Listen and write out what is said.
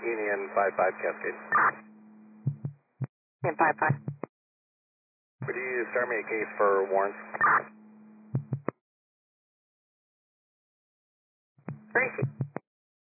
Union 55 Cascade. Union 55. Would you start me a case for warrants? Gracie.